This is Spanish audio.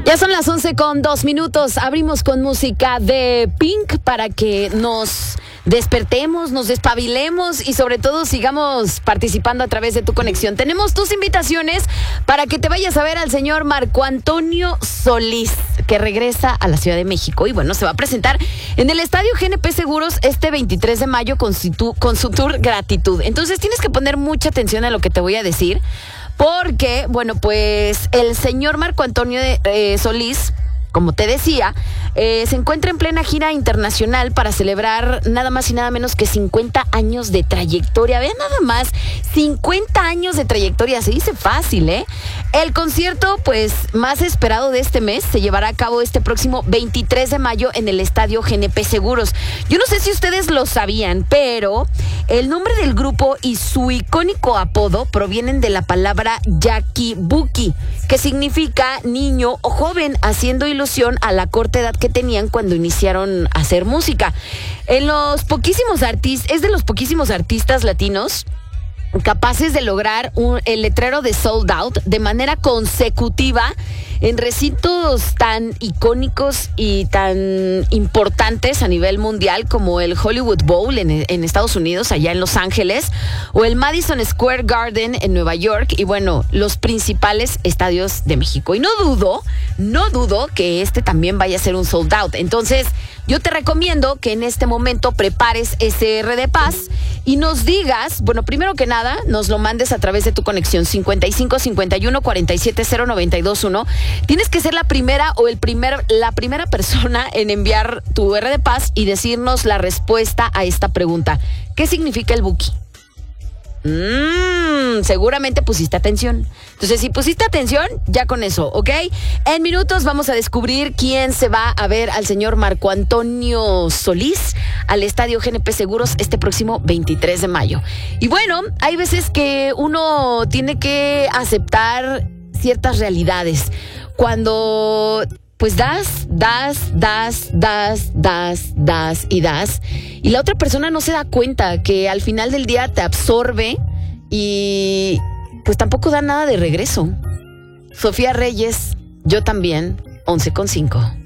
Ya son las 11:02. Abrimos con música de Pink para que nos despertemos, nos despabilemos y sobre todo sigamos participando a través de tu conexión. Tenemos tus invitaciones para que te vayas a ver al señor Marco Antonio Solís, que regresa a la Ciudad de México y bueno, se va a presentar en el Estadio GNP Seguros este 23 de mayo con su tour Gratitud. Entonces tienes que poner mucha atención a lo que te voy a decir, porque, bueno, pues el señor Marco Antonio Solís, como te decía, se encuentra en plena gira internacional para celebrar nada más y nada menos que 50 años de trayectoria. Vean nada más, 50 años de trayectoria, se dice fácil, ¿eh? El concierto, pues, más esperado de este mes se llevará a cabo este próximo 23 de mayo en el Estadio GNP Seguros. Yo no sé si ustedes lo sabían, pero el nombre del grupo y su icónico apodo provienen de la palabra Yakibuki, que significa niño o joven, haciendo ilusión a la corta edad que tenían cuando iniciaron a hacer música. Es de los poquísimos artistas latinos capaces de lograr el letrero de Sold Out de manera consecutiva en recintos tan icónicos y tan importantes a nivel mundial como el Hollywood Bowl en Estados Unidos, allá en Los Ángeles, o el Madison Square Garden en Nueva York, y bueno, los principales estadios de México. Y no dudo que este también vaya a ser un sold out. Entonces, yo te recomiendo que en este momento prepares SR de Paz y nos digas, bueno, primero que nada, nos lo mandes a través de tu conexión 55 51 47 0921. Tienes que ser la primera persona en enviar tu R de Paz y decirnos la respuesta a esta pregunta. ¿Qué significa el Buki? Seguramente pusiste atención. Entonces, si pusiste atención, ya con eso, ¿ok? En minutos vamos a descubrir quién se va a ver al señor Marco Antonio Solís al Estadio GNP Seguros este próximo 23 de mayo. Y bueno, hay veces que uno tiene que aceptar ciertas realidades. Cuando pues das y la otra persona no se da cuenta que al final del día te absorbe y pues tampoco da nada de regreso. Sofía Reyes, Yo También, 11:05.